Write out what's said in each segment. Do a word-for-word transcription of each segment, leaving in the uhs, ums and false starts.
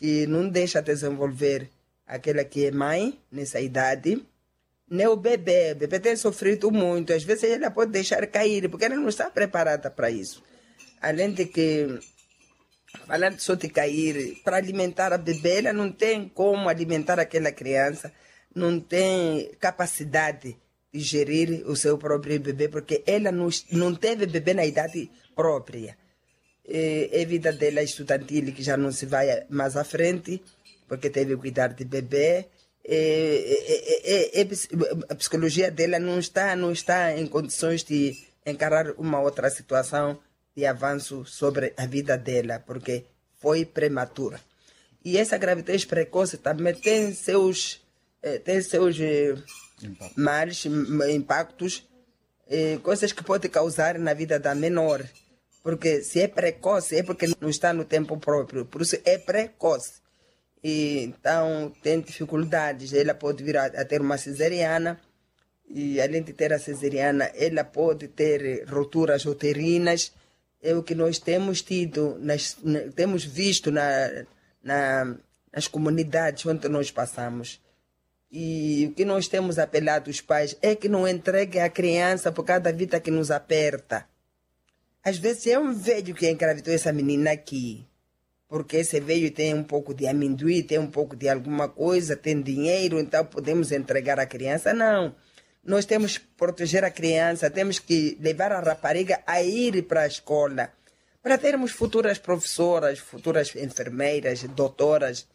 que não deixa desenvolver aquela que é mãe nessa idade, nem o bebê. O bebê tem sofrido muito. Às vezes ela pode deixar cair, porque ela não está preparada para isso. Além de que, falando só de cair, para alimentar a bebê, ela não tem como alimentar aquela criança, não tem capacidade de gerir o seu próprio bebê, porque ela não, não teve bebê na idade própria. É a vida dela estudantil que já não se vai mais à frente, porque teve que cuidar de bebê. É, é, é, a psicologia dela não está, não está em condições de encarar uma outra situação de avanço sobre a vida dela, porque foi prematura. E essa gravidez precoce também tem seus, tem seus Impacto. males, impactos, coisas que podem causar na vida da menor. Porque se é precoce, é porque não está no tempo próprio. Por isso é precoce. E, então, tem dificuldades. Ela pode vir a, a ter uma cesariana. E, além de ter a cesariana, ela pode ter rupturas uterinas. É o que nós temos tido, nas, na, temos visto na, na, nas comunidades onde nós passamos. E o que nós temos apelado aos pais é que não entreguem a criança por cada vida que nos aperta. Às vezes é um velho que engravidou essa menina aqui, porque esse velho tem um pouco de amendoim, tem um pouco de alguma coisa, tem dinheiro, então podemos entregar a criança. Não, nós temos que proteger a criança, temos que levar a rapariga a ir para a escola, para termos futuras professoras, futuras enfermeiras, doutoras,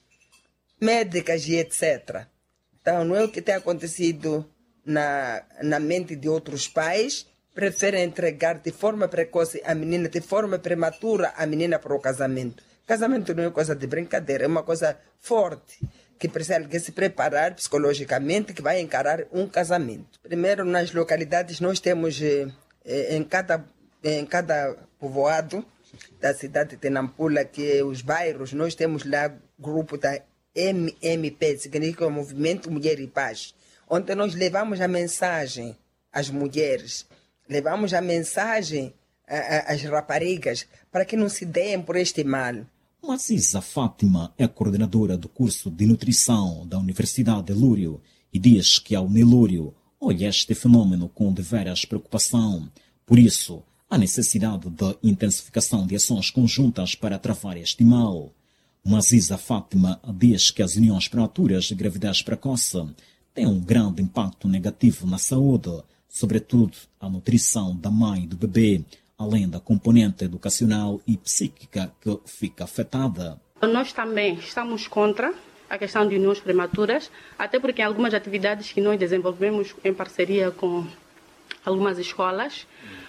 médicas e etcétera. Então não é o que tem acontecido na, na mente de outros pais, preferem entregar de forma precoce a menina, de forma prematura a menina para o casamento. Casamento não é coisa de brincadeira, é uma coisa forte, que precisa alguém se preparar psicologicamente, que vai encarar um casamento. Primeiro, nas localidades, nós temos eh, em, cada, em cada povoado da cidade de Nampula, que é os bairros, nós temos lá grupo da M M P, significa o Movimento Mulher e Paz, onde nós levamos a mensagem às mulheres, levamos a mensagem às raparigas para que não se deem por este mal. Macisa Fátima é coordenadora do curso de nutrição da Universidade de Lúrio e diz que a Unilúrio olha este fenômeno com deveras preocupação. Por isso, há necessidade de intensificação de ações conjuntas para travar este mal. Macisa Fátima diz que as uniões prematuras de gravidez precoce têm um grande impacto negativo na saúde, sobretudo a nutrição da mãe e do bebê, além da componente educacional e psíquica que fica afetada. Nós também estamos contra a questão de uniões prematuras, até porque em algumas atividades que nós desenvolvemos em parceria com algumas escolas,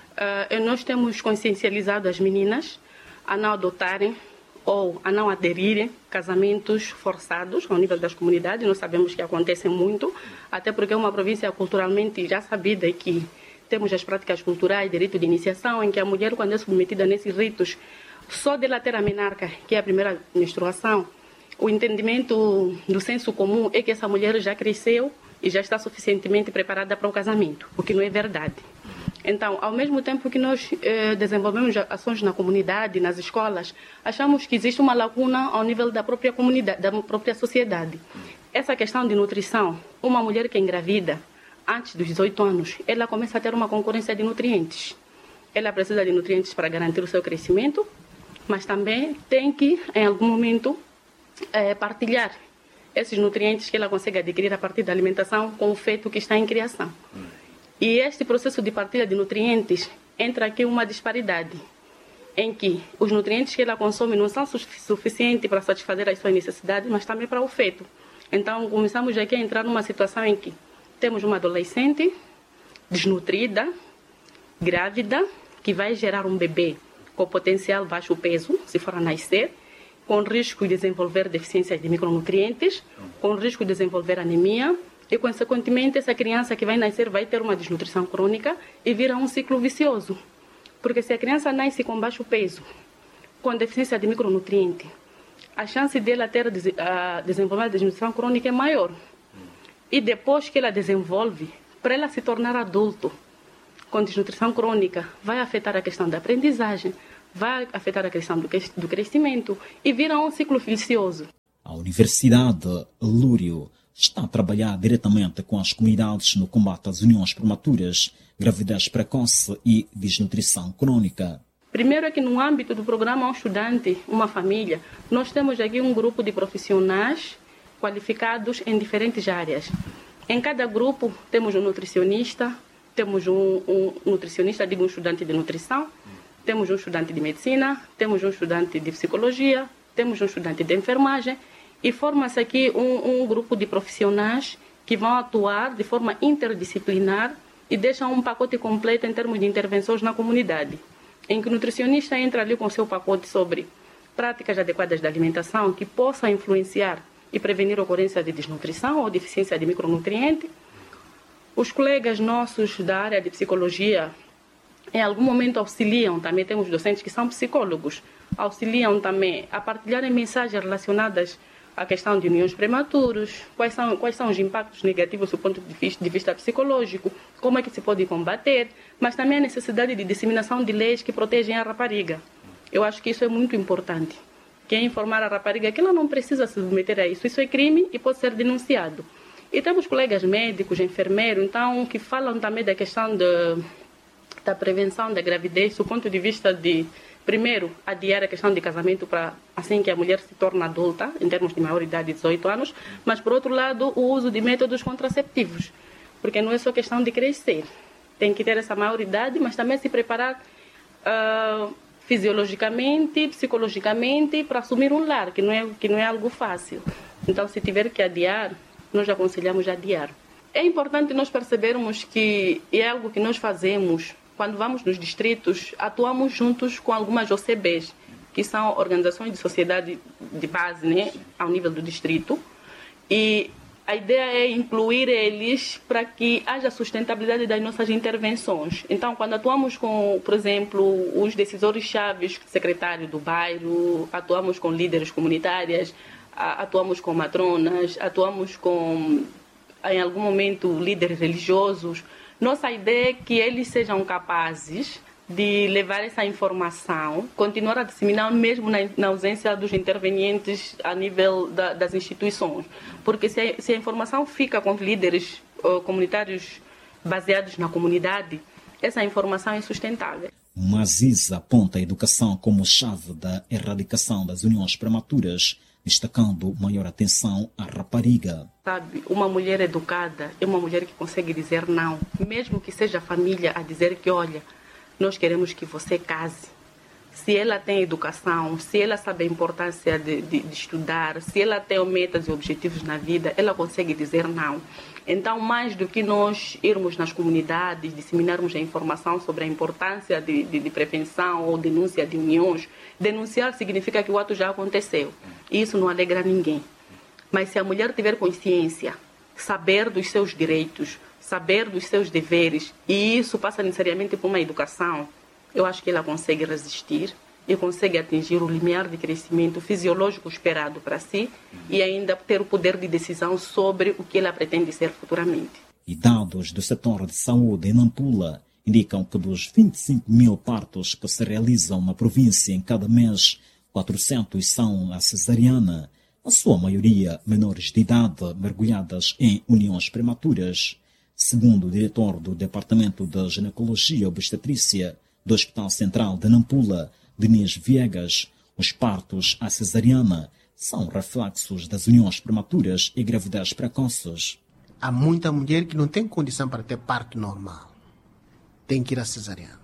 uh, nós temos consciencializado as meninas a não adotarem ou a não aderirem casamentos forçados ao nível das comunidades. Nós sabemos que acontecem muito, até porque é uma província culturalmente já sabida e que temos as práticas culturais de rito de iniciação, em que a mulher, quando é submetida nesses ritos, só dela ter a menarca, que é a primeira menstruação, o entendimento do senso comum é que essa mulher já cresceu e já está suficientemente preparada para o casamento, o que não é verdade. Então, ao mesmo tempo que nós eh, desenvolvemos ações na comunidade, nas escolas, achamos que existe uma lacuna ao nível da própria comunidade, da própria sociedade. Essa questão de nutrição, uma mulher que é engravida antes dos dezoito anos, ela começa a ter uma concorrência de nutrientes. Ela precisa de nutrientes para garantir o seu crescimento, mas também tem que, em algum momento, eh, partilhar esses nutrientes que ela consegue adquirir a partir da alimentação com o feto que está em criação. E este processo de partilha de nutrientes entra aqui uma disparidade, em que os nutrientes que ela consome não são suficientes para satisfazer as suas necessidades, mas também para o feto. Então, começamos aqui a entrar numa situação em que temos uma adolescente desnutrida, grávida, que vai gerar um bebê com potencial baixo peso, se for a nascer, com risco de desenvolver deficiências de micronutrientes, com risco de desenvolver anemia, e, consequentemente, essa criança que vai nascer vai ter uma desnutrição crônica e vira um ciclo vicioso. Porque se a criança nasce com baixo peso, com deficiência de micronutriente, a chance dela ter a desenvolver a desnutrição crônica é maior. E depois que ela desenvolve, para ela se tornar adulto com desnutrição crônica, vai afetar a questão da aprendizagem, vai afetar a questão do crescimento e vira um ciclo vicioso. Universidade Lúrio está a trabalhar diretamente com as comunidades no combate às uniões prematuras, gravidez precoce e desnutrição crônica. Primeiro é que no âmbito do programa Um Estudante, Uma Família, nós temos aqui um grupo de profissionais qualificados em diferentes áreas. Em cada grupo temos um nutricionista, temos um, um nutricionista, digo um estudante de nutrição, temos um estudante de medicina, temos um estudante de psicologia, temos um estudante de enfermagem e forma-se aqui um, um grupo de profissionais que vão atuar de forma interdisciplinar e deixam um pacote completo em termos de intervenções na comunidade, em que o nutricionista entra ali com o seu pacote sobre práticas adequadas de alimentação que possam influenciar e prevenir a ocorrência de desnutrição ou deficiência de micronutrientes. Os colegas nossos da área de psicologia, em algum momento auxiliam, também temos docentes que são psicólogos, auxiliam também a partilharem mensagens relacionadas à questão de uniões prematuros, quais são, quais são os impactos negativos do ponto de vista, de vista psicológico, como é que se pode combater, mas também a necessidade de disseminação de leis que protegem a rapariga. Eu acho que isso é muito importante. Que é informar a rapariga que ela não precisa se submeter a isso. Isso é crime e pode ser denunciado. E temos colegas médicos, enfermeiros, então, que falam também da questão de, da prevenção da gravidez, do ponto de vista de, primeiro, adiar a questão de casamento para assim que a mulher se torna adulta, em termos de maioridade de dezoito anos, mas, por outro lado, o uso de métodos contraceptivos, porque não é só questão de crescer. Tem que ter essa maioridade, mas também se preparar uh, fisiologicamente, psicologicamente, para assumir um lar, que não é, que não é algo fácil. Então, se tiver que adiar, nós aconselhamos a adiar. É importante nós percebermos que é algo que nós fazemos quando vamos nos distritos, atuamos juntos com algumas O C Bs, que são organizações de sociedade de base, né, ao nível do distrito, e a ideia é incluir eles para que haja sustentabilidade das nossas intervenções. Então, quando atuamos com, por exemplo, os decisores-chaves, secretário do bairro, atuamos com líderes comunitárias, atuamos com matronas, atuamos com, em algum momento, líderes religiosos. Nossa ideia é que eles sejam capazes de levar essa informação, continuar a disseminar mesmo na, na ausência dos intervenientes a nível da, das instituições. Porque se a, se a informação fica com os líderes uh, comunitários baseados na comunidade, essa informação é sustentável. Maziza aponta a educação como chave da erradicação das uniões prematuras, destacando maior atenção à rapariga. Sabe, uma mulher educada é uma mulher que consegue dizer não, mesmo que seja a família a dizer que, olha, nós queremos que você case. Se ela tem educação, se ela sabe a importância de, de, de estudar, se ela tem metas e objetivos na vida, ela consegue dizer não. Então, mais do que nós irmos nas comunidades, disseminarmos a informação sobre a importância de, de, de prevenção ou denúncia de uniões, denunciar significa que o ato já aconteceu. E isso não alegra ninguém. Mas se a mulher tiver consciência, saber dos seus direitos, saber dos seus deveres, e isso passa necessariamente por uma educação, eu acho que ela consegue resistir e consegue atingir o limiar de crescimento fisiológico esperado para si e ainda ter o poder de decisão sobre o que ela pretende ser futuramente. E dados do setor de saúde em Nampula indicam que dos vinte e cinco mil partos que se realizam na província em cada mês, quatrocentos são a cesariana, a sua maioria menores de idade mergulhadas em uniões prematuras. Segundo o diretor do Departamento de Ginecologia e Obstetrícia do Hospital Central de Nampula, Denis Viegas, os partos à cesariana são reflexos das uniões prematuras e gravidez precoces. Há muita mulher que não tem condição para ter parto normal. Tem que ir à cesariana.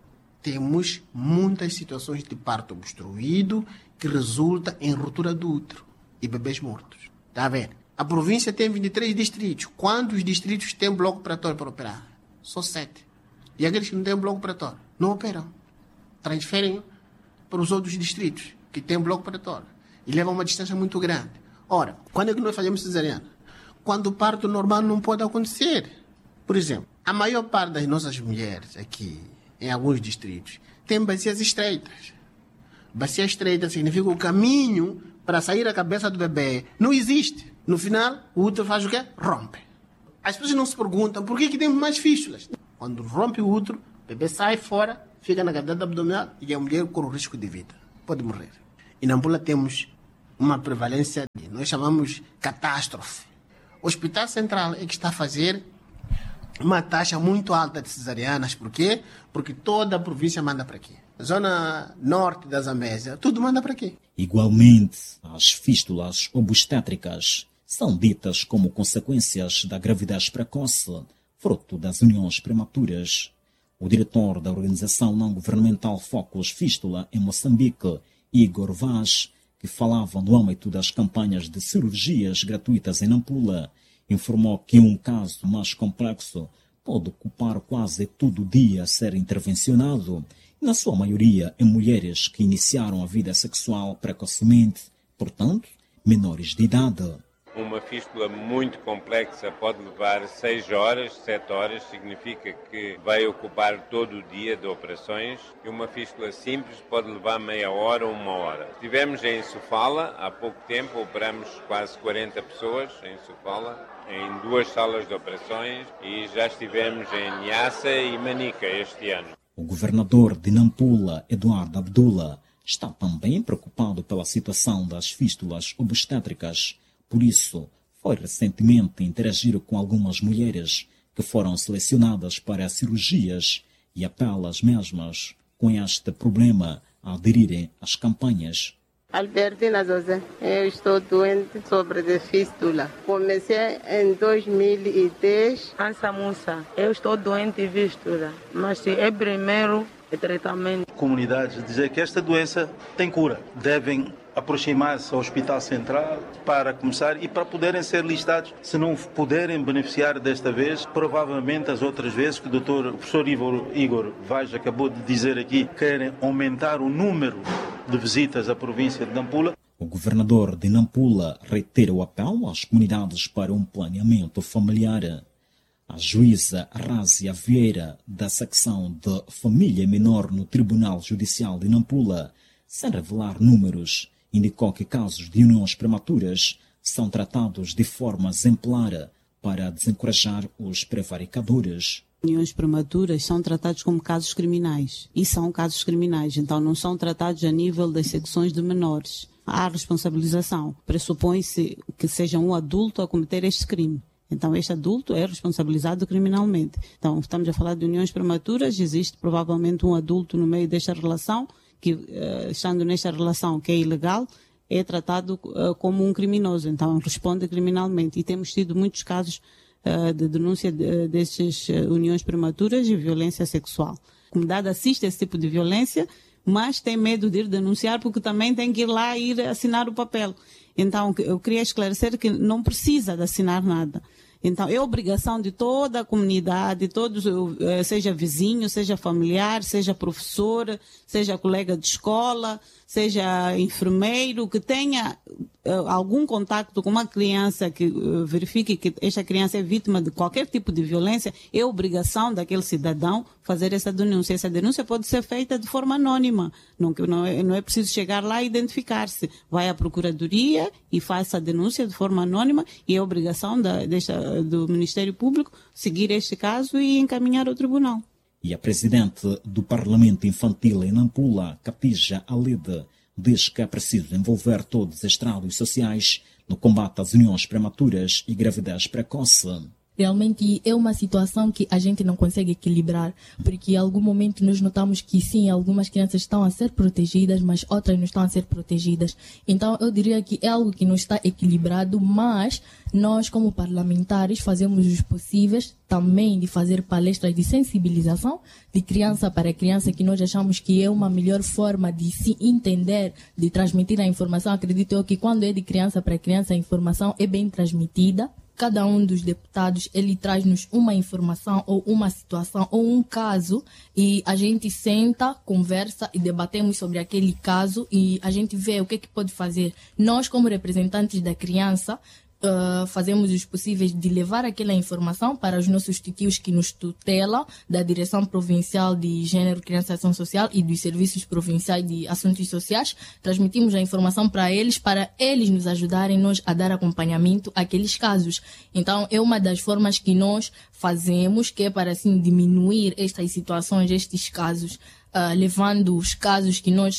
Temos muitas situações de parto obstruído que resulta em ruptura do útero e bebês mortos. Está a ver? A província tem vinte e três distritos. Quantos distritos têm bloco operatório para operar? Só sete. E aqueles que não têm bloco operatório não operam. Transferem para os outros distritos que têm bloco operatório. E levam uma distância muito grande. Ora, quando é que nós fazemos cesariana? Quando o parto normal não pode acontecer. Por exemplo, a maior parte das nossas mulheres aqui, em alguns distritos, tem bacias estreitas. Bacia estreita significa o caminho para sair a cabeça do bebê não existe. No final, o útero faz o quê? Rompe. As pessoas não se perguntam por que, que temos mais fístulas. Quando rompe o útero, o bebê sai fora, fica na cavidade abdominal e a mulher corre o risco de vida. Pode morrer. E na Nampula temos uma prevalência, de, nós chamamos catástrofe. O Hospital Central é que está a fazer uma taxa muito alta de cesarianas. Por quê? Porque toda a província manda para aqui. Zona norte da Zambésia, tudo manda para aqui. Igualmente, as fístulas obstétricas são ditas como consequências da gravidez precoce, fruto das uniões prematuras. O diretor da organização não-governamental Focus Fístula em Moçambique, Igor Vaz, que falava no âmbito das campanhas de cirurgias gratuitas em Nampula, informou que um caso mais complexo pode ocupar quase todo o dia a ser intervencionado, e na sua maioria em mulheres que iniciaram a vida sexual precocemente, portanto, menores de idade. Uma fístula muito complexa pode levar seis horas, sete horas, significa que vai ocupar todo o dia de operações, e uma fístula simples pode levar meia hora ou uma hora. Estivemos em Sofala, há pouco tempo, operamos quase quarenta pessoas em Sofala, em duas salas de operações, e já estivemos em Niassa e Manica este ano. O governador de Nampula, Eduardo Abdullah, está também preocupado pela situação das fístulas obstétricas. Por isso, foi recentemente interagir com algumas mulheres que foram selecionadas para cirurgias e apela às mesmas, com este problema, a aderirem às campanhas. Albertina José, eu estou doente sobre de fístula. Comecei em dois mil e dez. Ansa Musa, eu estou doente de fístula, mas é primeiro o tratamento. Comunidades dizer que esta doença tem cura, devem aproximar-se ao Hospital Central para começar e para poderem ser listados. Se não puderem beneficiar desta vez, provavelmente as outras vezes, que o doutor, o professor Igor Vaz acabou de dizer aqui, querem aumentar o número de visitas à província de Nampula. O governador de Nampula reitera o apelo às comunidades para um planeamento familiar. A juíza Razia Vieira, da secção de Família Menor no Tribunal Judicial de Nampula, sem revelar números, indicou que casos de uniões prematuras são tratados de forma exemplar para desencorajar os prevaricadores. Uniões prematuras são tratados como casos criminais e são casos criminais, então não são tratados a nível das secções de menores. Há responsabilização, pressupõe-se que seja um adulto a cometer este crime. Então, este adulto é responsabilizado criminalmente. Então, estamos a falar de uniões prematuras, existe provavelmente um adulto no meio desta relação, que, uh, estando nesta relação que é ilegal, é tratado uh, como um criminoso, então responde criminalmente. E temos tido muitos casos uh, de denúncia de, destas uh, uniões prematuras e violência sexual. A comunidade assiste a esse tipo de violência, mas tem medo de ir denunciar porque também tem que ir lá e ir assinar o papel. Então, eu queria esclarecer que não precisa de assinar nada. Então, é obrigação de toda a comunidade, todos, seja vizinho, seja familiar, seja professor, seja colega de escola, seja enfermeiro, que tenha uh, algum contato com uma criança que uh, verifique que esta criança é vítima de qualquer tipo de violência, é obrigação daquele cidadão fazer essa denúncia. Essa denúncia pode ser feita de forma anônima, não, não, é, não é preciso chegar lá e identificar-se. Vai à procuradoria e faz a denúncia de forma anônima e é obrigação da, desta, do Ministério Público seguir este caso e encaminhar ao tribunal. E a presidente do Parlamento Infantil em Nampula, Kapija Alida, diz que é preciso envolver todos os estratos sociais no combate às uniões prematuras e gravidez precoce. Realmente é uma situação que a gente não consegue equilibrar, porque em algum momento nós notamos que sim, algumas crianças estão a ser protegidas, mas outras não estão a ser protegidas. Então eu diria que é algo que não está equilibrado, mas nós como parlamentares fazemos os possíveis também de fazer palestras de sensibilização de criança para criança, que nós achamos que é uma melhor forma de se entender, de transmitir a informação. Acredito eu que quando é de criança para criança a informação é bem transmitida. Cada um dos deputados, ele traz-nos uma informação ou uma situação ou um caso e a gente senta, conversa e debatemos sobre aquele caso e a gente vê o que é que pode fazer. Nós, como representantes da criança, Uh, fazemos os possíveis de levar aquela informação para os nossos titios que nos tutelam, da Direção Provincial de Gênero, Criança e Ação Social e dos Serviços Provinciais de Assuntos Sociais. Transmitimos a informação para eles, para eles nos ajudarem nós a dar acompanhamento àqueles casos. Então, é uma das formas que nós fazemos, que é para assim diminuir estas situações, estes casos, uh, levando os casos que nós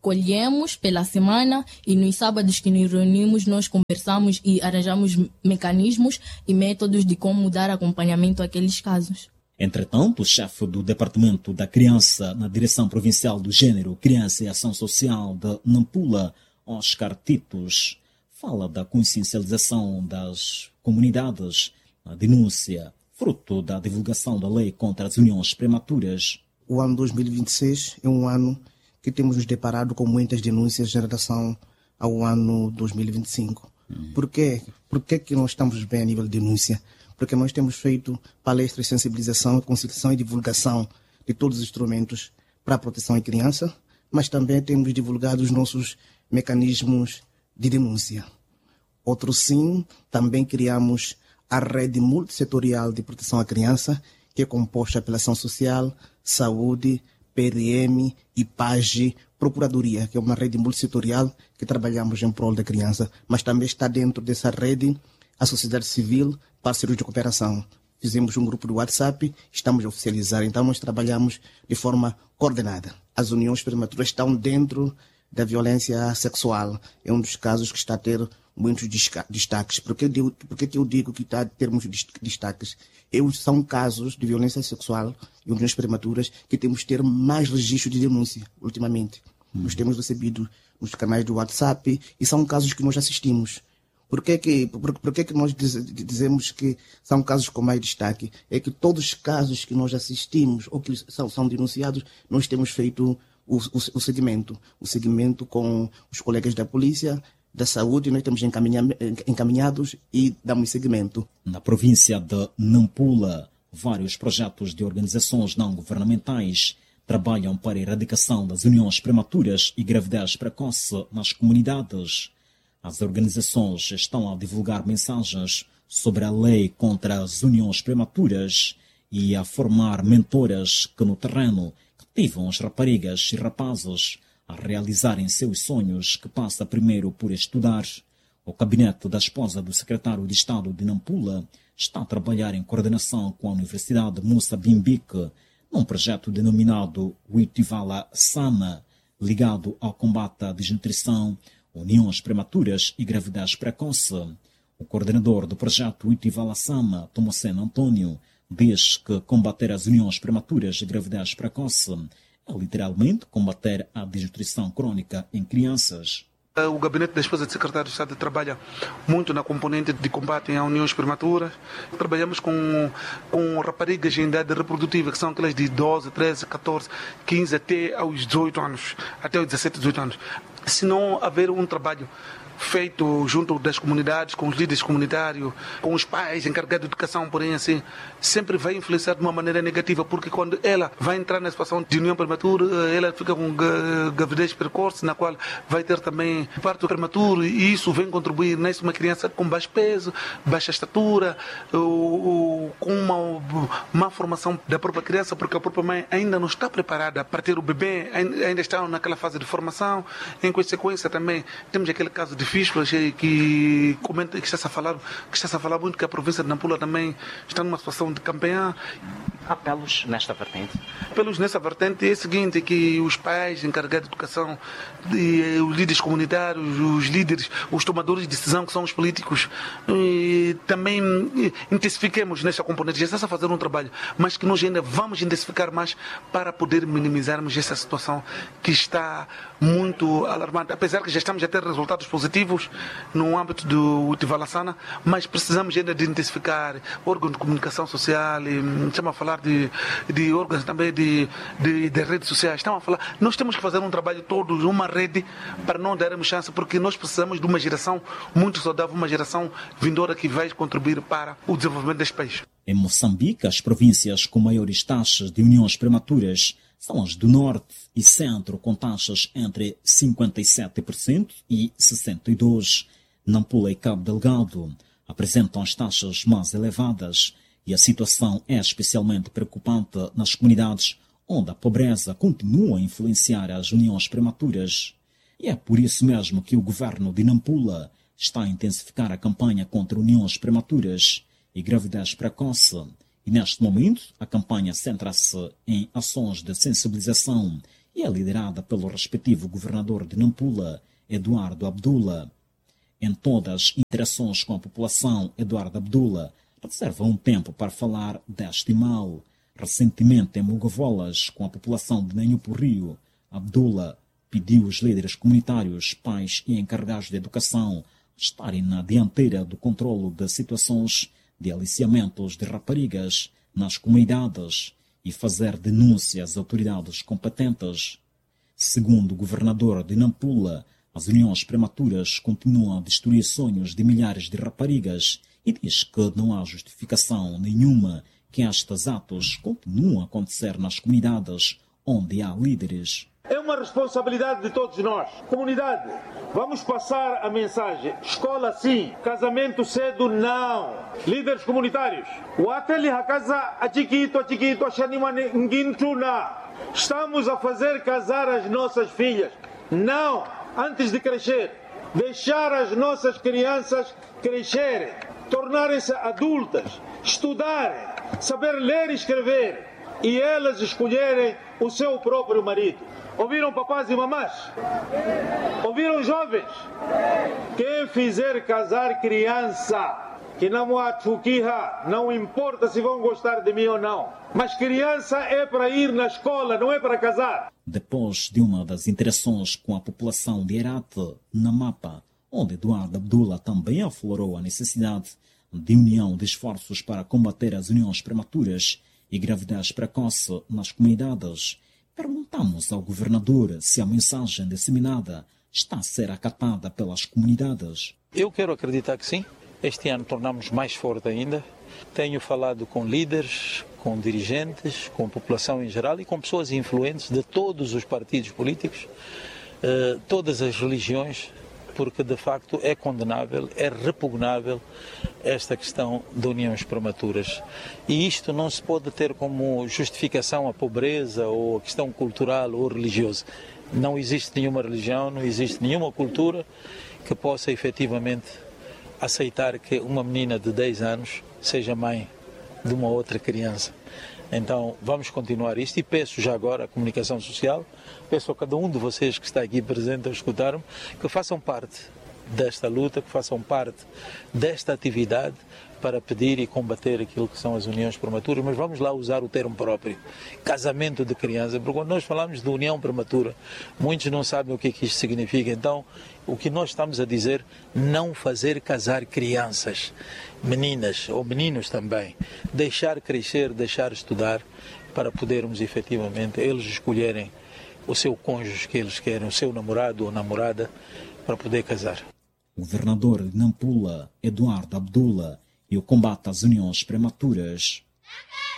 colhemos pela semana e nos sábados que nos reunimos nós conversamos e arranjamos mecanismos e métodos de como dar acompanhamento àqueles casos. Entretanto, o chefe do Departamento da Criança na Direção Provincial do Gênero, Criança e Ação Social de Nampula, Oscar Titos, fala da consciencialização das comunidades na denúncia, fruto da divulgação da lei contra as uniões prematuras. O ano dois mil e vinte e seis é um ano que temos nos deparado com muitas denúncias em relação ao ano dois mil e vinte e cinco. Hum. Por quê? Por que que nós estamos bem a nível de denúncia? Porque nós temos feito palestras de sensibilização, conscientização e divulgação de todos os instrumentos para a proteção à criança, mas também temos divulgado os nossos mecanismos de denúncia. Outro sim, também criamos a rede multissetorial de proteção à criança, que é composta pela ação social, saúde, P R M, I P A G E, Procuradoria, que é uma rede multissetorial que trabalhamos em prol da criança, mas também está dentro dessa rede a sociedade civil, parceiros de cooperação. Fizemos um grupo do WhatsApp, estamos a oficializar, então nós trabalhamos de forma coordenada. As uniões prematuras estão dentro da violência sexual. É um dos casos que está a ter muitos destaques. Por que eu, por que eu digo que está a ter muitos destaques? Eu, são casos de violência sexual e uniões prematuras que temos de ter mais registro de denúncia ultimamente. Hum. Nós temos recebido nos canais do WhatsApp e são casos que nós assistimos. Por que que, por, por que que nós diz, dizemos que são casos com mais destaque? É que todos os casos que nós assistimos ou que são, são denunciados, nós temos feito o, o, o segmento. O segmento com os colegas da polícia, da saúde, nós temos encaminhados e damos seguimento. Na província de Nampula, vários projetos de organizações não governamentais trabalham para a erradicação das uniões prematuras e gravidez precoce nas comunidades. As organizações estão a divulgar mensagens sobre a lei contra as uniões prematuras e a formar mentoras que no terreno cativam as raparigas e rapazes a realizarem seus sonhos, que passa primeiro por estudar. O gabinete da esposa do secretário de Estado de Nampula está a trabalhar em coordenação com a Universidade Musa Bimbique num projeto denominado Witivala Sama, ligado ao combate à desnutrição, uniões prematuras e gravidez precoce. O coordenador do projeto Witivala Sama, Tomoceno Antônio, diz que combater as uniões prematuras e gravidez precoce é literalmente combater a desnutrição crônica em crianças. O gabinete da esposa do secretário de Estado trabalha muito na componente de combate a uniões prematuras. Trabalhamos com, com raparigas em idade reprodutiva, que são aquelas de doze, treze, catorze, quinze até aos dezoito anos, até aos dezessete, dezoito anos. Se não haver um trabalho feito junto das comunidades, com os líderes comunitários, com os pais encarregados de educação, porém assim, sempre vai influenciar de uma maneira negativa, porque quando ela vai entrar na situação de união prematura, ela fica com gravidez precoce, na qual vai ter também parto prematuro, e isso vem contribuir nessa uma criança com baixo peso, baixa estatura, ou, ou, com uma má formação da própria criança, porque a própria mãe ainda não está preparada para ter o bebê, ainda está naquela fase de formação. Em consequência também temos aquele caso de fístulas que comenta que está a falar, que está a falar muito, que a província de Nampula também está numa situação de campeã. Apelos nesta vertente? Apelos nessa vertente é o seguinte, que os pais encarregados de educação, de, os líderes comunitários, os líderes, os tomadores de decisão, que são os políticos, e também intensifiquemos nesta componente. Já está a fazer um trabalho, mas que nós ainda vamos intensificar mais para poder minimizarmos essa situação que está muito alarmante. Apesar que já estamos a ter resultados positivos no âmbito do Witivala Sama, mas precisamos ainda de intensificar órgãos de comunicação social, e estamos a falar de, de órgãos também de, de, de redes sociais. Estamos a falar, nós temos que fazer um trabalho todo, uma rede, para não darmos chance, porque nós precisamos de uma geração muito saudável, uma geração vindoura que vai contribuir para o desenvolvimento deste país. Em Moçambique, as províncias com maiores taxas de uniões prematuras são as do Norte e Centro, com taxas entre cinquenta e sete por cento e sessenta e dois por cento. Nampula e Cabo Delgado apresentam as taxas mais elevadas e a situação é especialmente preocupante nas comunidades onde a pobreza continua a influenciar as uniões prematuras. E é por isso mesmo que o governo de Nampula está a intensificar a campanha contra uniões prematuras e gravidez precoce. E neste momento, a campanha centra-se em ações de sensibilização e é liderada pelo respectivo governador de Nampula, Eduardo Abdullah. Em todas as interações com a população, Eduardo Abdullah reserva um tempo para falar deste mal. Recentemente, em Mogavolas, com a população de Nanhupo Rio, Abdullah pediu aos líderes comunitários, pais e encarregados de educação estarem na dianteira do controlo de situações de aliciamentos de raparigas nas comunidades e fazer denúncias às autoridades competentes. Segundo o governador de Nampula, as uniões prematuras continuam a destruir sonhos de milhares de raparigas e diz que não há justificação nenhuma que estes atos continuem a acontecer nas comunidades onde há líderes. É uma responsabilidade de todos nós. Comunidade, vamos passar a mensagem. Escola sim, casamento cedo não. Líderes comunitários, o ateli a casa a chiquito, a chiquito, a xanima na. Estamos a fazer casar as nossas filhas. Não, antes de crescer. Deixar as nossas crianças crescerem, tornarem-se adultas, estudarem, saber ler e escrever e elas escolherem o seu próprio marido. Ouviram papás e mamás? Ouviram jovens? Quem fizer casar criança, que não há tchuquiha, não importa se vão gostar de mim ou não, mas criança é para ir na escola, não é para casar. Depois de uma das interações com a população de Herate, na Mapa, onde Eduardo Abdullah também aflorou a necessidade de união de esforços para combater as uniões prematuras e gravidez precoce nas comunidades, perguntamos ao governador se a mensagem disseminada está a ser acatada pelas comunidades. Eu quero acreditar que sim. Este ano tornamos mais forte ainda. Tenho falado com líderes, com dirigentes, com a população em geral e com pessoas influentes de todos os partidos políticos, eh, todas as religiões, porque de facto é condenável, é repugnável esta questão de uniões prematuras. E isto não se pode ter como justificação a pobreza ou a questão cultural ou religiosa. Não existe nenhuma religião, não existe nenhuma cultura que possa efetivamente aceitar que uma menina de dez anos seja mãe de uma outra criança. Então vamos continuar isto e peço já agora à comunicação social, peço a cada um de vocês que está aqui presente a escutar-me, que façam parte desta luta, que façam parte desta atividade para pedir e combater aquilo que são as uniões prematuras, mas vamos lá usar o termo próprio, casamento de criança, porque quando nós falamos de união prematura, muitos não sabem o que é que isto significa. Então, o que nós estamos a dizer, não fazer casar crianças, meninas ou meninos também, deixar crescer, deixar estudar, para podermos efetivamente eles escolherem o seu cônjuge que eles querem, o seu namorado ou namorada, para poder casar. O governador de Nampula, Eduardo Abdullah, e o combate às uniões prematuras